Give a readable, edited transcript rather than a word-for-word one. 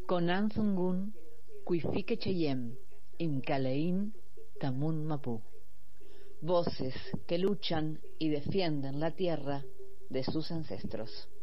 Conan Zungun, Cuifique Cheyem, Imcaleín, Tamun Mapú. Voces que luchan y defienden la tierra de sus ancestros.